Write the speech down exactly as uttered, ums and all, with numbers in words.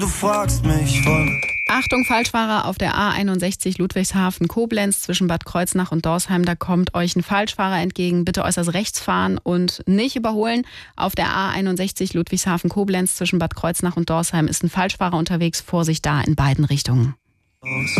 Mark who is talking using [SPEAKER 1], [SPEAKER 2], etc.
[SPEAKER 1] Du fragst mich voll.
[SPEAKER 2] Achtung, Falschfahrer auf der A einundsechzig Ludwigshafen-Koblenz zwischen Bad Kreuznach und Dorsheim. Da kommt euch ein Falschfahrer entgegen. Bitte äußerst rechts fahren und nicht überholen. Auf der A einundsechzig Ludwigshafen-Koblenz zwischen Bad Kreuznach und Dorsheim ist ein Falschfahrer unterwegs. Vorsicht da in beiden Richtungen.